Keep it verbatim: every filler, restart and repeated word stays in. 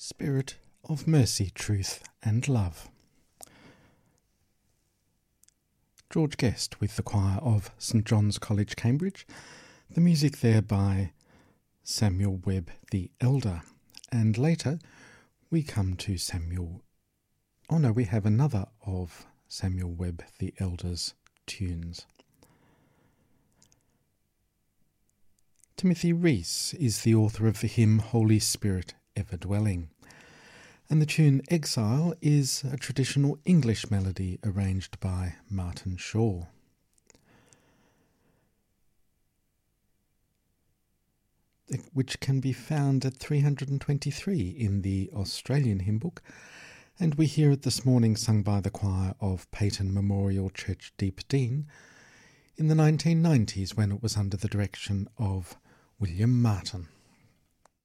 Spirit of Mercy, Truth and Love. George Guest with the choir of St John's College, Cambridge. The music there by Samuel Webb the Elder. And later we come to Samuel... Oh no, we have another of Samuel Webb the Elder's tunes. Timothy Rees is the author of the hymn Holy Spirit Ever Dwelling, and the tune Exile is a traditional English melody arranged by Martin Shaw. Which can be found at three hundred twenty-three in the Australian hymn book, and we hear it this morning sung by the choir of Peyton Memorial Church, Deepdean, in the nineteen nineties when it was under the direction of William Martin.